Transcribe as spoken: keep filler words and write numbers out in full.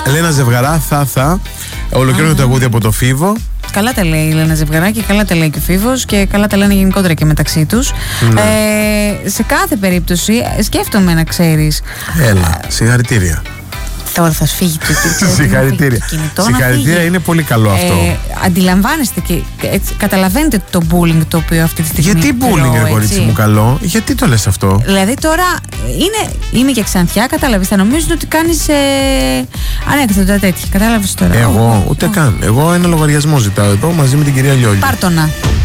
Λένα Ζευγαρά, θα θα. Ολοκληρώνει το τραγούδι από το Φίβο. Καλά τα λέει η Λένα Ζευγαράκη, καλά τα λέει και ο Φίβος και καλά τα λένε γενικότερα και μεταξύ τους. Ναι. Ε, σε κάθε περίπτωση, σκέφτομαι να ξέρεις. Έλα, συγχαρητήρια. Τώρα θα σφύγει το συγχαρητήρια. Συγχαρητήρια, είναι πολύ καλό αυτό. Ε, αντιλαμβάνεστε και έτσι, καταλαβαίνετε το bullying το οποίο αυτή τη στιγμή. Γιατί bullying, ρε κορίτσι μου, καλό, γιατί το λες αυτό? Δηλαδή τώρα είναι, είναι και Ξανθιά, κατάλαβες. Θα νομίζουν ότι κάνεις ε, ανέκδοτα τέτοια. Κατάλαβες τώρα. Εγώ, ούτε oh. καν. Εγώ ένα λογαριασμό ζητάω εδώ μαζί με την κυρία Λιόλη. Πάρτονα.